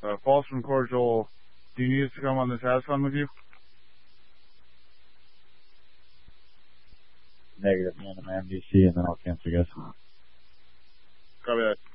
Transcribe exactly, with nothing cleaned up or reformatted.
Uh, False from Cordial, do you need us to come on this Has Fun with you? Negative, man. I'm M D C, and then I'll cancel, guys. Copy that.